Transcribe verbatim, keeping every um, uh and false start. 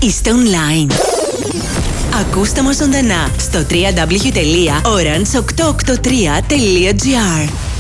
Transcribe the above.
είστε online. Ακούστε μας ζωντανά στο double-u double-u double-u τελεία orange οκτακόσια ογδόντα τρία τελεία τζι άρ.